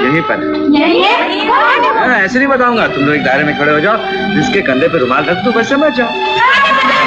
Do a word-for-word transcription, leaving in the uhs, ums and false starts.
यहीं पर। हाँ, ऐसे नहीं बताऊंगा, तुम लोग एक दायरे में खड़े हो जाओ, जिसके कंधे पे रुमाल रख दो, बस समझ जाओ।